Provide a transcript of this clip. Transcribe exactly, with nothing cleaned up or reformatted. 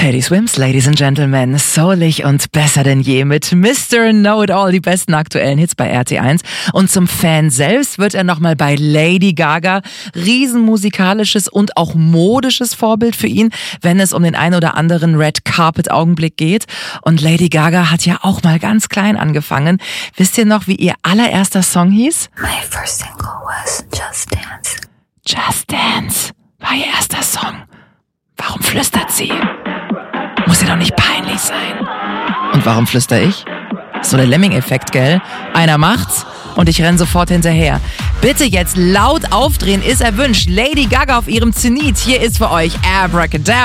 Teddy Swims, Ladies and Gentlemen, soulig und besser denn je mit Mister Know-It-All, die besten aktuellen Hits bei R T eins. Und zum Fan selbst wird er nochmal bei Lady Gaga, riesenmusikalisches und auch modisches Vorbild für ihn, wenn es um den ein oder anderen Red Carpet Augenblick geht. Und Lady Gaga hat ja auch mal ganz klein angefangen. Wisst ihr noch, wie ihr allererster Song hieß? My first single was Just Dance. Just Dance war ihr erster Song. Warum flüstert sie? Muss ja doch nicht peinlich sein. Und warum flüster ich? So der Lemming-Effekt, gell? Einer macht's und ich renn sofort hinterher. Bitte jetzt laut aufdrehen, ist erwünscht. Lady Gaga auf ihrem Zenit. Hier ist für euch Abracadabra.